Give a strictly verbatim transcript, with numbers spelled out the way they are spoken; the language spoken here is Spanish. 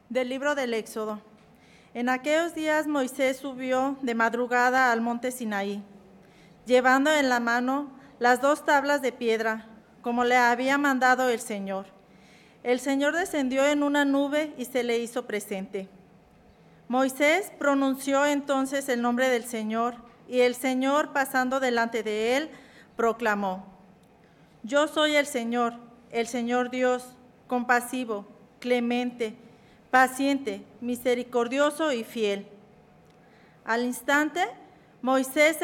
Del libro del Éxodo. En aquellos días Moisés subió de madrugada al monte Sinaí, llevando en la mano las dos tablas de piedra, como le había mandado el Señor. El Señor descendió en una nube y se le hizo presente. Moisés pronunció entonces el nombre del Señor, y el Señor, pasando delante de él, proclamó: Yo soy el Señor, el Señor Dios, compasivo, clemente, paciente, misericordioso y fiel. Al instante, Moisés